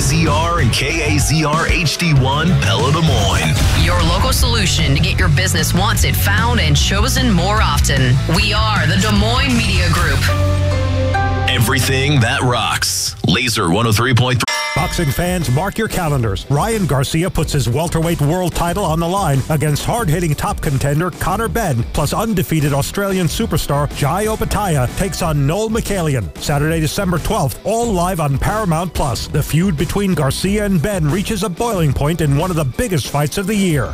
KAZR and KAZR HD1 Pella Des Moines. Your local solution to get your business wanted, found, and chosen more often. We are the Des Moines Media Group. Everything that rocks. Laser 103.3. Boxing fans, mark your calendars. Ryan Garcia puts his welterweight world title on the line against hard-hitting top contender Conor Benn, plus undefeated Australian superstar Jai Opetaia takes on Noel McCallion. Saturday, December 12th, all live on Paramount+. The feud between Garcia and Benn reaches a boiling point in one of the biggest fights of the year.